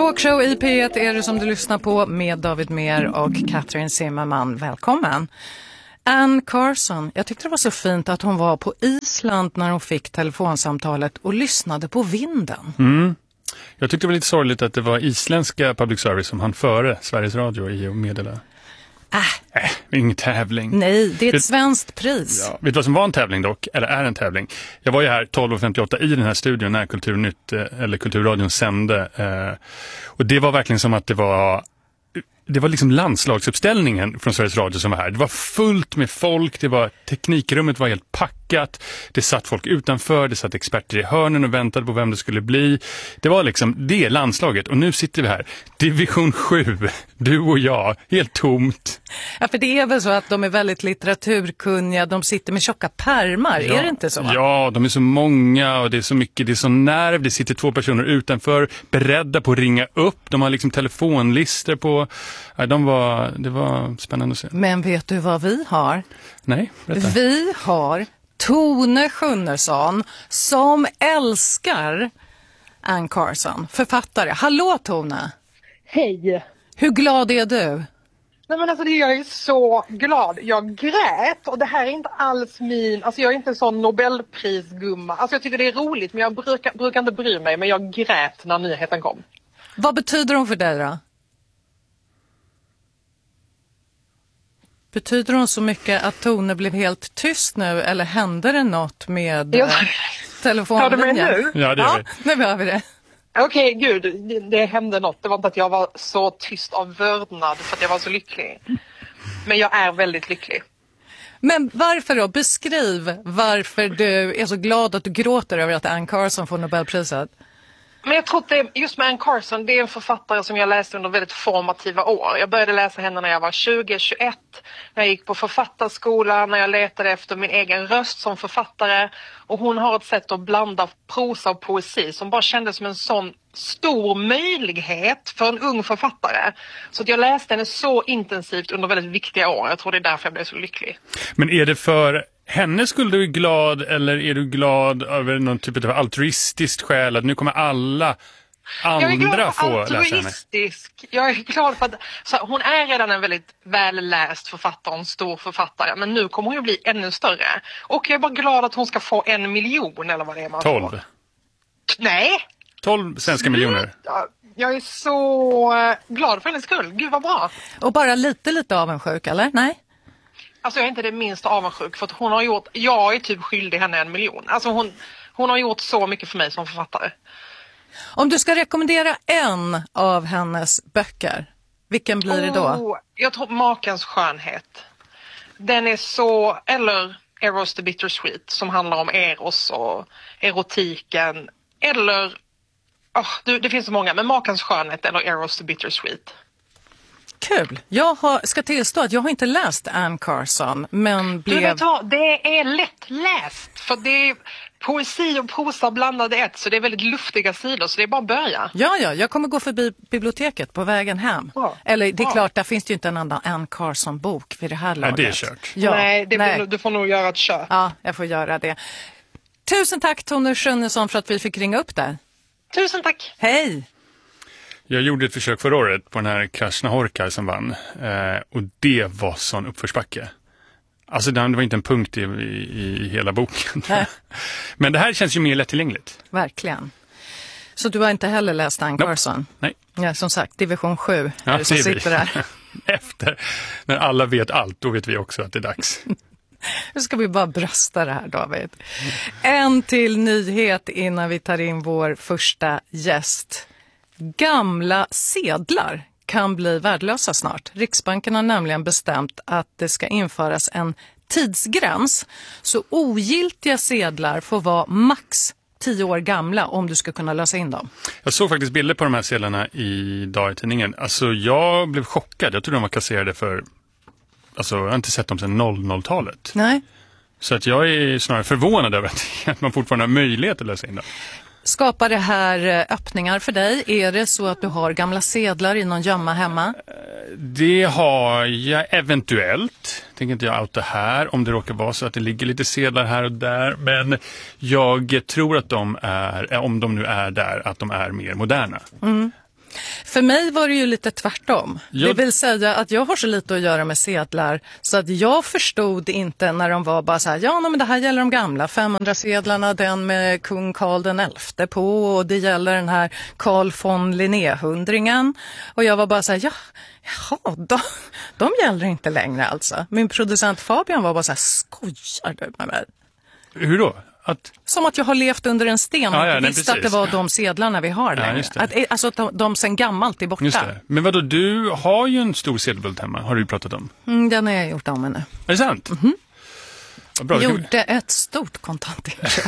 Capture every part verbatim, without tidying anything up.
Talkshow i P ett är det som du lyssnar på med David Mer och Catherine Zimmerman. Välkommen. Anne Carson, jag tyckte det var så fint att hon var på Island när hon fick telefonsamtalet och lyssnade på vinden. Mm. Jag tyckte det var lite sorgligt att det var isländska public service som han före Sveriges Radio i att meddela. Äh. Äh, ingen tävling. Nej, det är ett vet, svenskt pris. Ja, vet du vad som var en tävling dock? Eller är en tävling? Jag var ju här tolv femtioåtta i den här studion när Kulturnytt eller Kulturradion sände. Eh, och det var verkligen som att det var... Det var liksom landslagsuppställningen från Sveriges Radio som var här. Det var fullt med folk, det var, teknikrummet var helt packat. Det satt folk utanför, det satt experter i hörnen och väntade på vem det skulle bli. Det var liksom det landslaget. Och nu sitter vi här, division sju, du och jag, helt tomt. Ja, för det är väl så att de är väldigt litteraturkunniga, de sitter med tjocka pärmar, ja, är det inte så? Ja, de är så många och det är så mycket, det är så nerv. Det sitter två personer utanför, beredda på att ringa upp. De har liksom telefonlister på... Ja, de var, det var spännande att se. Men vet du vad vi har? Nej, berätta. Vi har Tone Schunnesson som älskar Anne Carson, författare. Hallå Tone! Hej! Hur glad är du? Nej men alltså jag är så glad. Jag grät och det här är inte alls min, alltså jag är inte en sån Nobelprisgumma. Alltså jag tycker det är roligt men jag brukar, brukar inte bry mig, men jag grät när nyheten kom. Vad betyder hon för dig då? Betyder hon så mycket att Tone blev helt tyst nu eller hände det något med ja. telefonlinjen? Hör du mig nu? Ja, det gör vi. Ja, nu hör vi det. Okej, okay, gud, det, det hände något. Det var inte att jag var så tyst av vördnad för att jag var så lycklig. Men jag är väldigt lycklig. Men varför då? Beskriv varför du är så glad att du gråter över att Anne Carson får Nobelpriset. Men jag tror att det, just med Anne Carson, det är en författare som jag läste under väldigt formativa år. Jag började läsa henne när jag var tjugo tjugoett, när jag gick på författarskola, när jag letade efter min egen röst som författare. Och hon har ett sätt att blanda prosa och poesi som bara kändes som en sån stor möjlighet för en ung författare. Så att jag läste henne så intensivt under väldigt viktiga år. Jag tror det är därför jag blev så lycklig. Men är det för... Henne skulle du är glad eller är du glad över någon typ av altruistiskt skäl att nu kommer alla andra jag är glad få altruistisk. läsa henne? Jag är glad för att så hon är redan en väldigt välläst författare, en stor författare, men nu kommer hon ju bli ännu större. Och jag är bara glad att hon ska få en miljon eller vad det är man Tolv. får. Nej. Tolv svenska miljoner. Jag är så glad för hennes skull. Gud vad bra. Och bara lite lite avundsjuk, eller? Nej? Alltså jag är inte det minsta avundsjuk för att hon har gjort, jag är typ skyldig henne en miljon. Alltså hon, hon har gjort så mycket för mig som författare. Om du ska rekommendera en av hennes böcker, vilken blir oh, det då? Jag tror Makens skönhet. Den är så, eller Eros the Bittersweet som handlar om Eros och erotiken. Eller, oh, det, det finns så många, men Makens skönhet eller Eros the Bittersweet. Kul. Jag har, ska tillstå att jag har inte läst Anne Carson, men blev... Du vet vad, det är lätt läst. För det är poesi och prosa blandade ett, så det är väldigt luftiga sidor, så det är bara att börja. Ja, ja, jag kommer gå förbi biblioteket på vägen hem. Ja. Eller det är ja. klart, där finns ju inte en annan Anne Carson-bok vid det här laget. Nej, det är kört. Ja, nej, det nej. Blir, du får nog göra ett kör. Ja, jag får göra det. Tusen tack Tone Schunnesson för att vi fick ringa upp där. Tusen tack. Hej. Jag gjorde ett försök förra året på den här Krasnahorkar som vann. Eh, och det var sån uppförsbacke. Alltså det var inte en punkt i, i, i hela boken. Men det här känns ju mer lättillgängligt. Verkligen. Så du har inte heller läst Anne Carson? Nope. Nej. Ja, som sagt, division sju ja, är det som det är sitter där. Efter, när alla vet allt, då vet vi också att det är dags. Nu ska vi bara brösta det här, David. En till nyhet innan vi tar in vår första gäst. Gamla sedlar kan bli värdelösa snart. Riksbanken har nämligen bestämt att det ska införas en tidsgräns. Så ogiltiga sedlar får vara max tio år gamla om du ska kunna lösa in dem. Jag såg faktiskt bilder på de här sedlarna idag i tidningen. Alltså jag blev chockad. Jag trodde de var kasserade för... Alltså jag har inte sett dem sedan noll noll-talet. Nej. Så att jag är snarare förvånad över att man fortfarande har möjlighet att lösa in dem. Skapar det här öppningar för dig? Är det så att du har gamla sedlar i någon gömma hemma? Det har jag eventuellt. Tänker inte jag outa här om det råkar vara så att det ligger lite sedlar här och där. Men jag tror att de är, om de nu är där, att de är mer moderna. Mm. För mig var det ju lite tvärtom. Jag... Det vill säga att jag har så lite att göra med sedlar så att jag förstod inte när de var bara så här, ja men det här gäller de gamla femhundra-sedlarna, den med kung Karl den elfte på, och det gäller den här Carl von Linné-hundringen. Och jag var bara så här, ja, jaha, de, de gäller inte längre alltså. Min producent Fabian var bara så här, skojar du med mig? Hur då? Att... Som att jag har levt under en sten och ah, ja, inte visste att det var de sedlarna vi har ja, längre. Att, alltså att de, de sen gammalt är borta. Just det. Men vadå, du har ju en stor sedelbult hemma, har du pratat om. Mm, den har jag gjort om nu. Är det sant? Mm-hmm. Vad bra, gjorde vi... ett stort kontantinköp.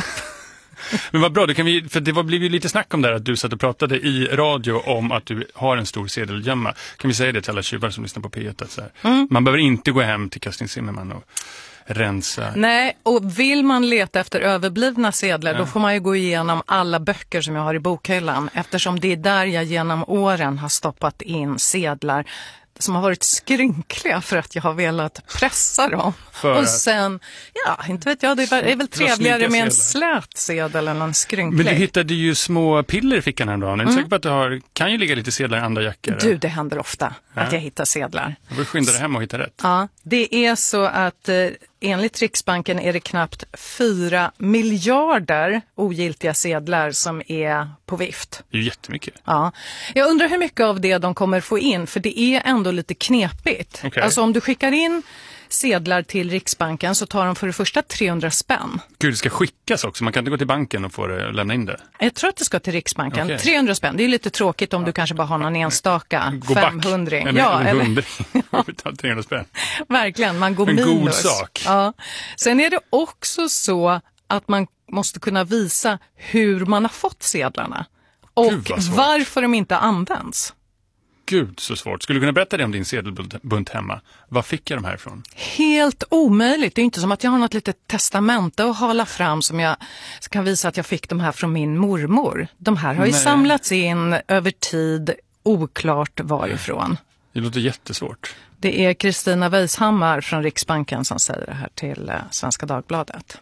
Men vad bra, då kan vi, för det var, blev ju lite snack om det här att du satt och pratade i radio om att du har en stor sedelgömma. Kan vi säga det till alla tjuvar som lyssnar på P ett? Att så här, mm. Man behöver inte gå hem till Kerstin Zimmerman och rensa. Nej, och vill man leta efter överblivna sedlar ja. Då får man ju gå igenom alla böcker som jag har i bokhyllan, eftersom det är där jag genom åren har stoppat in sedlar som har varit skrynkliga för att jag har velat pressa dem. För och sen, ja, inte vet jag, det är, det är väl trevligare med en slät sedel än en skrynklig. Men du hittade ju små piller i fickan häromdagen. Är du mm. säker på att du har, kan ju ligga lite sedlar i andra jackor? Du, det händer ofta ja. Att jag hittar sedlar. Jag vill skynda dig hem och hitta rätt. Ja, det är så att eh, enligt Riksbanken är det knappt fyra miljarder ogiltiga sedlar som är på vift. Det är ju jättemycket. Ja. Jag undrar hur mycket av det de kommer få in, för det är ändå lite knepigt. Okay. Alltså om du skickar in sedlar till Riksbanken så tar de för det första trehundra spänn. Gud, det ska skickas också. Man kan inte gå till banken och få det och lämna in det. Jag tror att det ska till Riksbanken. Okay. trehundra spänn. Det är lite tråkigt om ja. Du kanske bara har någon enstaka gå femhundra. Back. Ja, en eller hundring. trehundra spänn. Verkligen, man går en minus. God sak. Ja. Sen är det också så att man måste kunna visa hur man har fått sedlarna. Och varför de inte används. Gud, så svårt. Skulle du kunna berätta det om din sedelbunt hemma? Var fick jag de här ifrån? Helt omöjligt. Det är inte som att jag har något litet testamente att hala fram som jag kan visa att jag fick de här från min mormor. De här har ju Nej. samlats in över tid, oklart varifrån. Det låter jättesvårt. Det är Kristina Weishammar från Riksbanken som säger det här till Svenska Dagbladet.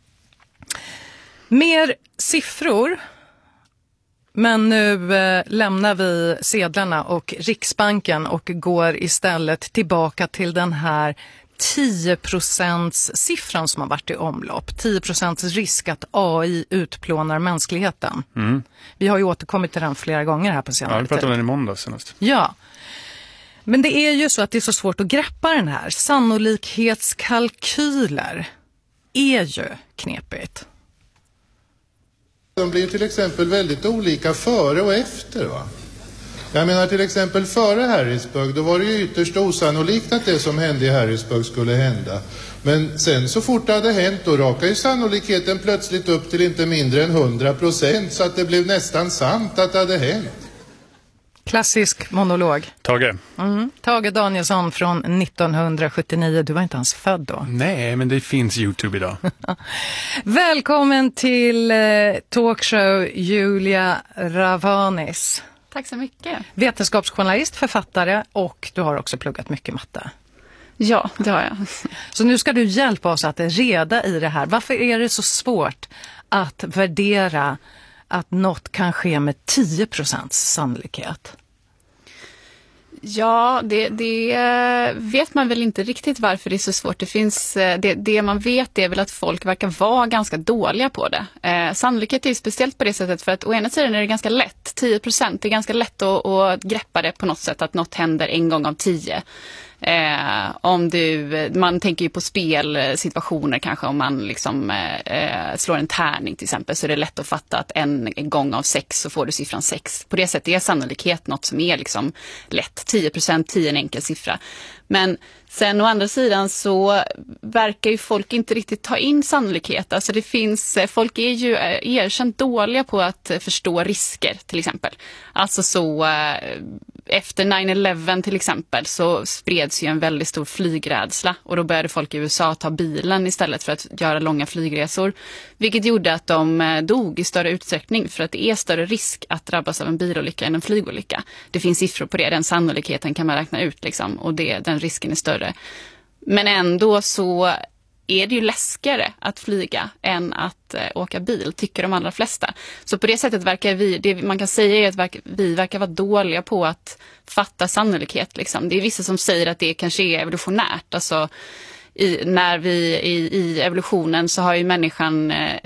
Mer siffror. Men nu eh, lämnar vi sedlarna och Riksbanken och går istället tillbaka till den här tio procents siffran som har varit i omlopp. tio procents risk att A I utplånar mänskligheten. Mm. Vi har ju återkommit till den flera gånger här på senare tid. Ja, vi pratade om den i måndag senast. Ja, men det är ju så att det är så svårt att greppa den här. Sannolikhetskalkyler är ju knepigt. De blir till exempel väldigt olika före och efter, va? Jag menar till exempel före Harrisburg, då var det ju ytterst osannolikt att det som hände i Harrisburg skulle hända. Men sen så fort det hade hänt, då rakade ju sannolikheten plötsligt upp till inte mindre än hundra procent, så att det blev nästan sant att det hade hänt. Klassisk monolog. Tage. Mm. Tage Danielsson från nittonhundrasjuttionio. Du var inte ens född då. Nej, men det finns YouTube idag. Välkommen till eh, talkshow Julia Ravanis. Tack så mycket. Vetenskapsjournalist, författare och du har också pluggat mycket matte. Ja, det har jag. Så nu ska du hjälpa oss att reda i det här. Varför är det så svårt att värdera att något kan ske med tio procents sannolikhet? Ja, det, det vet man väl inte riktigt varför det är så svårt. Det, finns, det, det man vet är väl att folk verkar vara ganska dåliga på det. Eh, sannolikhet är speciellt på det sättet för att å ena sidan är det ganska lätt, tio procent. Det är ganska lätt att, att greppa det på något sätt, att något händer en gång av tio. Eh, om du, man tänker ju på spelsituationer kanske, om man liksom eh, slår en tärning till exempel, så är det lätt att fatta att en gång av sex så får du siffran sex. På det sättet är sannolikhet något som är liksom lätt. tio procent, tio en enkel siffra. Men sen å andra sidan så verkar ju folk inte riktigt ta in sannolikhet. Alltså det finns, folk är ju erkänt dåliga på att förstå risker till exempel. Alltså så efter nine eleven till exempel så spreds ju en väldigt stor flygrädsla och då började folk i U S A ta bilen istället för att göra långa flygresor. Vilket gjorde att de dog i större utsträckning för att det är större risk att drabbas av en bilolycka än en flygolycka. Det finns siffror på det, den sannolikheten kan man räkna ut liksom, och det, den risken är större. Men ändå så är det ju läskigare att flyga än att eh, åka bil, tycker de allra flesta. Så på det sättet verkar vi, det man kan säga är att verka, vi verkar vara dåliga på att fatta sannolikhet. Liksom. Det är vissa som säger att det kanske är evolutionärt. Alltså, i, när vi i, i evolutionen så har ju människan eh,